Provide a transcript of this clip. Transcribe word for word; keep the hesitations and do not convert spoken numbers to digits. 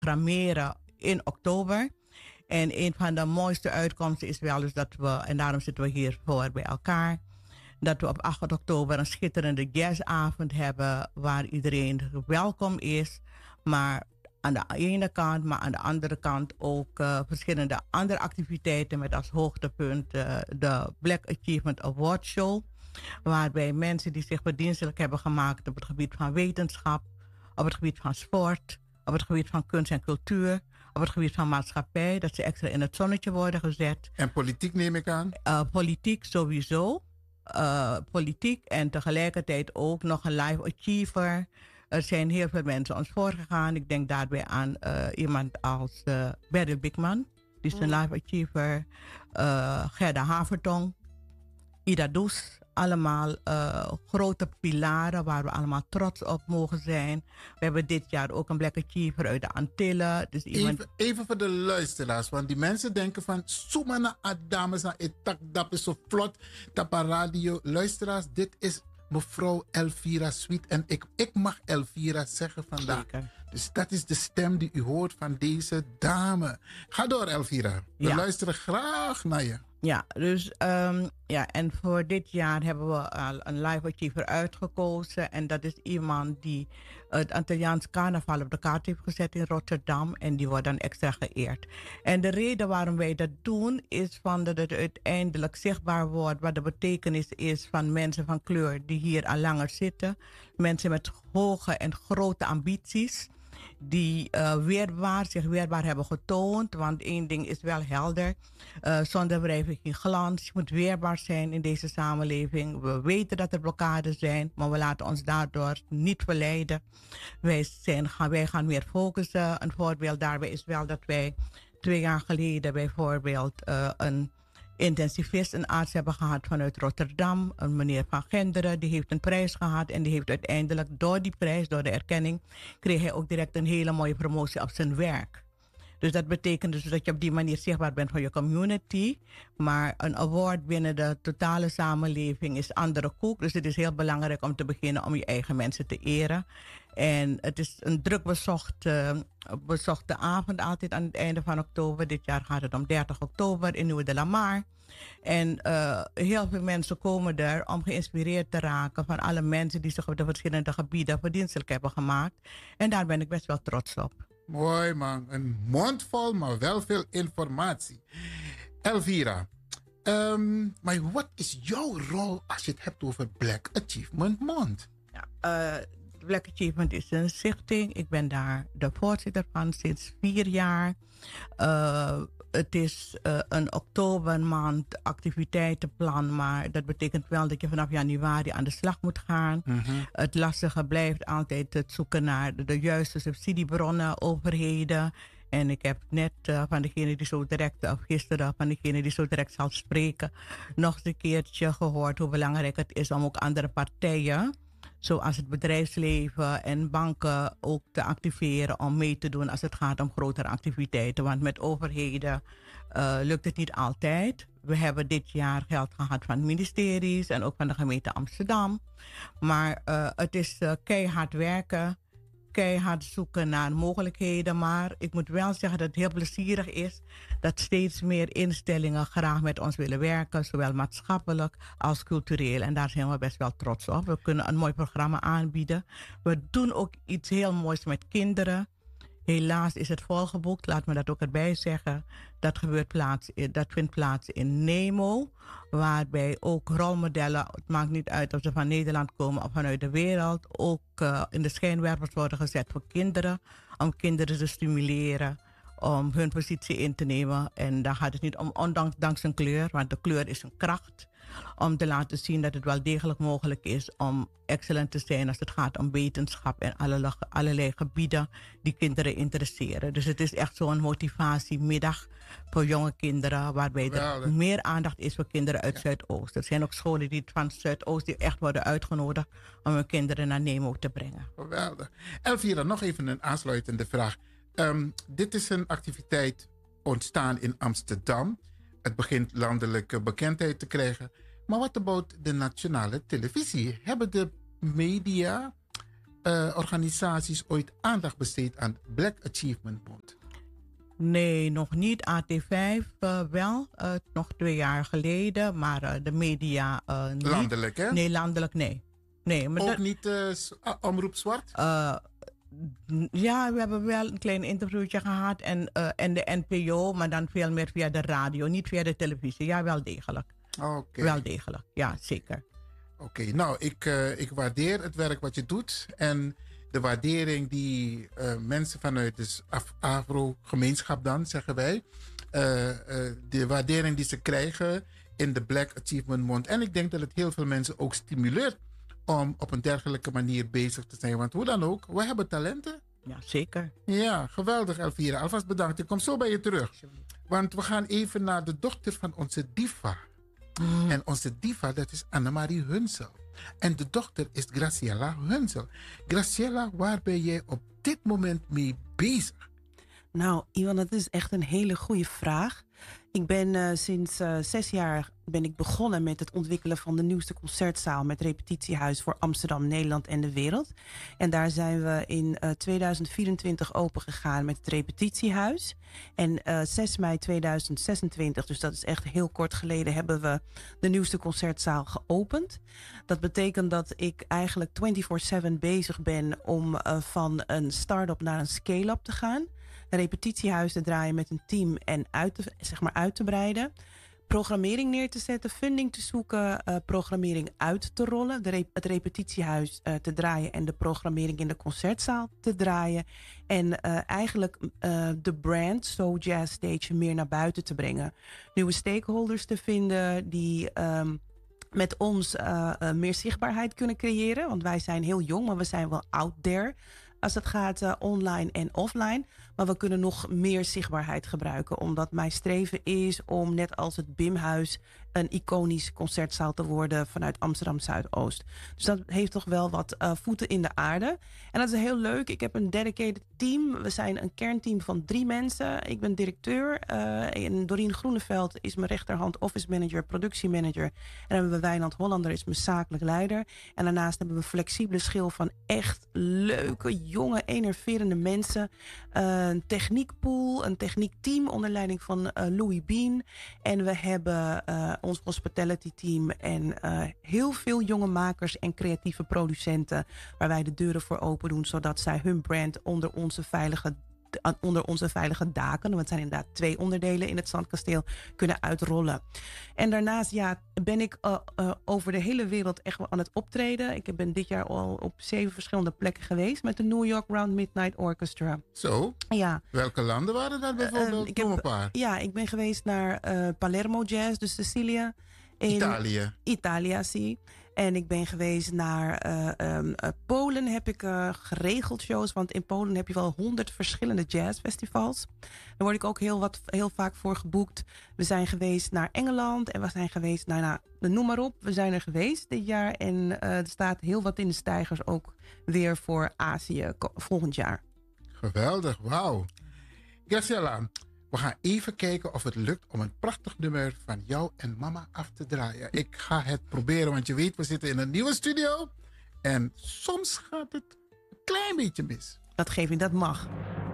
programmeren in oktober. En een van de mooiste uitkomsten is wel dus dat we, en daarom zitten we hier voor bij elkaar, dat we op acht oktober een schitterende jazzavond hebben waar iedereen welkom is. Maar aan de ene kant, maar aan de andere kant ook uh, verschillende andere activiteiten met als hoogtepunt uh, de Black Achievement Award Show. Waarbij mensen die zich verdienstelijk hebben gemaakt op het gebied van wetenschap, op het gebied van sport, op het gebied van kunst en cultuur, op het gebied van maatschappij, dat ze extra in het zonnetje worden gezet. En politiek neem ik aan? Uh, politiek sowieso. Uh, politiek en tegelijkertijd ook nog een life achiever. Er zijn heel veel mensen ons voorgegaan. Ik denk daarbij aan uh, iemand als uh, Beryl Bickman. Die is een life achiever. Uh, Gerda Havertong. Ida Does. Allemaal uh, grote pilaren waar we allemaal trots op mogen zijn. We hebben dit jaar ook een Black Achiever uit de Antillen. Dus iemand... even, even voor de luisteraars, want die mensen denken van Soemana Adames na etak dat is zo vlot. Tapa radio. Luisteraars, dit is mevrouw Elvira Sweet en ik, ik mag Elvira zeggen vandaag. Zeker. Dus dat is de stem die u hoort van deze dame. Ga door, Elvira. We ja. luisteren graag naar je. Ja, dus um, ja, en voor dit jaar hebben we al een live achiever uitgekozen. En dat is iemand die het Antilliaans carnaval op de kaart heeft gezet in Rotterdam. En die wordt dan extra geëerd. En de reden waarom wij dat doen is van dat het uiteindelijk zichtbaar wordt wat de betekenis is van mensen van kleur die hier al langer zitten. Mensen met hoge en grote ambities. Die uh, weerbaar, zich weerbaar hebben getoond. Want één ding is wel helder. Uh, zonder wrijving geen glans. Je moet weerbaar zijn in deze samenleving. We weten dat er blokkades zijn. Maar we laten ons daardoor niet verleiden. Wij, zijn, gaan, wij gaan meer focussen. Een voorbeeld daarbij is wel dat wij twee jaar geleden bijvoorbeeld uh, een intensivist, een arts hebben gehad vanuit Rotterdam. Een meneer van Genderen, die heeft een prijs gehad. En die heeft uiteindelijk door die prijs, door de erkenning, kreeg hij ook direct een hele mooie promotie op zijn werk. Dus dat betekent dus dat je op die manier zichtbaar bent voor je community. Maar een award binnen de totale samenleving is andere koek. Dus het is heel belangrijk om te beginnen om je eigen mensen te eren. En het is een druk bezocht, uh, bezochte avond altijd aan het einde van oktober. Dit jaar gaat het om dertig oktober in Nieuwe de la Mar. En uh, heel veel mensen komen er om geïnspireerd te raken van alle mensen die zich op de verschillende gebieden verdienstelijk hebben gemaakt. En daar ben ik best wel trots op. Mooi man, een mond vol, maar wel veel informatie. Elvira, um, maar wat is jouw rol als je het hebt over Black Achievement Month? Ja, uh, Black Achievement is een stichting. Ik ben daar de voorzitter van sinds vier jaar. Uh, het is uh, een oktobermaand activiteitenplan, maar dat betekent wel dat je vanaf januari aan de slag moet gaan. Mm-hmm. Het lastige blijft altijd het zoeken naar de, de juiste subsidiebronnen, overheden. En ik heb net uh, van degene die zo direct, of gisteren van degene die zo direct zal spreken, nog eens een keertje gehoord hoe belangrijk het is om ook andere partijen, zoals het bedrijfsleven en banken, ook te activeren om mee te doen als het gaat om grotere activiteiten. Want met overheden uh, lukt het niet altijd. We hebben dit jaar geld gehad van ministeries en ook van de gemeente Amsterdam. Maar uh, het is uh, keihard werken, keihard zoeken naar mogelijkheden. Maar ik moet wel zeggen dat het heel plezierig is dat steeds meer instellingen graag met ons willen werken, zowel maatschappelijk als cultureel. En daar zijn we best wel trots op. We kunnen een mooi programma aanbieden. We doen ook iets heel moois met kinderen. Helaas is het volgeboekt, laat me dat ook erbij zeggen. Dat, gebeurt plaats, dat vindt plaats in Nemo, waarbij ook rolmodellen, het maakt niet uit of ze van Nederland komen of vanuit de wereld, ook uh, in de schijnwerpers worden gezet voor kinderen, om kinderen te stimuleren om hun positie in te nemen. En dan gaat het niet om ondanks een kleur, want de kleur is een kracht. Om te laten zien dat het wel degelijk mogelijk is om excellent te zijn als het gaat om wetenschap en allerlei, allerlei gebieden die kinderen interesseren. Dus het is echt zo'n motivatiemiddag voor jonge kinderen, waarbij Geweldig. Er meer aandacht is voor kinderen uit Ja. Zuidoost. Er zijn ook scholen die van Zuidoost die echt worden uitgenodigd om hun kinderen naar Nemo te brengen. Geweldig. Elvira, nog even een aansluitende vraag. Um, dit is een activiteit ontstaan in Amsterdam. Het begint landelijke bekendheid te krijgen. Maar wat about de nationale televisie? Hebben de media uh, organisaties ooit aandacht besteed aan Black Achievement Bond? Nee, nog niet. A T vijf uh, wel, uh, nog twee jaar geleden, maar uh, de media uh, niet. Landelijk, hè? Nee, landelijk nee. nee maar ook dat, niet uh, Omroep Zwart? Uh, ja, we hebben wel een klein interviewtje gehad en, uh, en de N P O, maar dan veel meer via de radio, niet via de televisie. Ja, wel degelijk. Okay. Wel degelijk, ja, zeker. Oké, okay, nou, ik, uh, ik waardeer het werk wat je doet en de waardering die uh, mensen vanuit de Afro-gemeenschap dan, zeggen wij, uh, uh, de waardering die ze krijgen in de Black Achievement Month. En ik denk dat het heel veel mensen ook stimuleert om op een dergelijke manier bezig te zijn. Want hoe dan ook, we hebben talenten. Ja, zeker. Ja, geweldig Elvira. Alvast bedankt. Ik kom zo bij je terug. Want we gaan even naar de dochter van onze diva. Mm. En onze diva, dat is Annemarie Hunsel. En de dochter is Graciela Hunsel. Graciela, waar ben jij op dit moment mee bezig? Nou, Iwan, dat is echt een hele goede vraag. Ik ben uh, sinds uh, zes jaar ben ik begonnen met het ontwikkelen van de nieuwste concertzaal met repetitiehuis voor Amsterdam, Nederland en de wereld. En daar zijn we in uh, tweeduizend vierentwintig open gegaan met het repetitiehuis. En uh, zes mei tweeduizend zesentwintig, dus dat is echt heel kort geleden, hebben we de nieuwste concertzaal geopend. Dat betekent dat ik eigenlijk vierentwintig zeven bezig ben om uh, van een start-up naar een scale-up te gaan. Een repetitiehuis te draaien met een team en uit te, zeg maar uit te breiden. Programmering neer te zetten, funding te zoeken, uh, programmering uit te rollen. De rep- het repetitiehuis uh, te draaien en de programmering in de concertzaal te draaien. En uh, eigenlijk uh, de brand, So Jazz Stage, meer naar buiten te brengen. Nieuwe stakeholders te vinden die Um, met ons uh, uh, meer zichtbaarheid kunnen creëren. Want wij zijn heel jong, maar we zijn wel out there als het gaat uh, online en offline. Maar we kunnen nog meer zichtbaarheid gebruiken. Omdat mijn streven is om net als het B I M-huis een iconische concertzaal te worden vanuit Amsterdam Zuidoost. Dus dat heeft toch wel wat uh, voeten in de aarde. En dat is heel leuk. Ik heb een dedicated team. We zijn een kernteam van drie mensen. Ik ben directeur. Uh, en Dorien Groeneveld is mijn rechterhand office manager, productiemanager. En dan hebben we Wijnand Hollander, is mijn zakelijk leider. En daarnaast hebben we een flexibele schil van echt leuke, jonge, enerverende mensen. Uh, een techniekpool, een techniekteam onder leiding van uh, Louis Bean. En we hebben uh, ons hospitality team en uh, heel veel jonge makers en creatieve producenten waar wij de deuren voor open doen, zodat zij hun brand onder onze veilige onder onze veilige daken, want het zijn inderdaad twee onderdelen in het Zandkasteel, kunnen uitrollen. En daarnaast ja, ben ik uh, uh, over de hele wereld echt wel aan het optreden. Ik ben dit jaar al op zeven verschillende plekken geweest met de New York Round Midnight Orchestra. Zo? Ja. Welke landen waren dat bijvoorbeeld? Uh, ik heb, Noem een paar. Ja, ik ben geweest naar uh, Palermo Jazz, dus Sicilië. In Italië. Italië, zie. En ik ben geweest naar uh, um, uh, Polen, heb ik uh, geregeld shows. Want in Polen heb je wel honderd verschillende jazzfestivals. Daar word ik ook heel, wat, heel vaak voor geboekt. We zijn geweest naar Engeland en we zijn geweest naar, nou, noem maar op. We zijn er geweest dit jaar en uh, er staat heel wat in de stijgers ook weer voor Azië volgend jaar. Geweldig, wauw. Graciela, we gaan even kijken of het lukt om een prachtig nummer van jou en mama af te draaien. Ik ga het proberen, want je weet, we zitten in een nieuwe studio. En soms gaat het een klein beetje mis. Dat geef ik, dat mag.